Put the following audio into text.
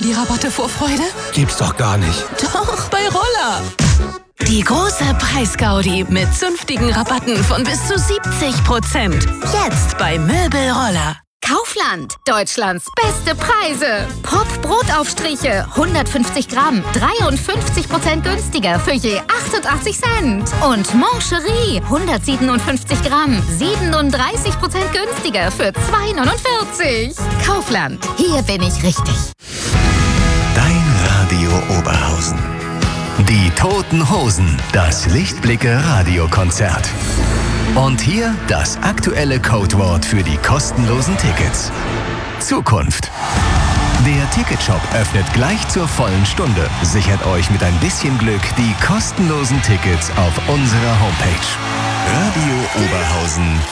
Aldi-Rabatte vor Freude? Gibt's doch gar nicht. Doch, bei Roller. Die große Preisgaudi mit zünftigen Rabatten von bis zu 70%. Jetzt bei Möbelroller. Kaufland, Deutschlands beste Preise. Pop Brotaufstriche, 150 Gramm, 53% günstiger für je 88 Cent. Und Moncherie, 157 Gramm, 37% günstiger für 2,49. Kaufland, hier bin ich richtig. Dein Radio Oberhausen. Die Toten Hosen, das Lichtblicke-Radiokonzert. Und hier das aktuelle Codewort für die kostenlosen Tickets. Zukunft. Der Ticketshop öffnet gleich zur vollen Stunde. Sichert euch mit ein bisschen Glück die kostenlosen Tickets auf unserer Homepage. Radio Oberhausen.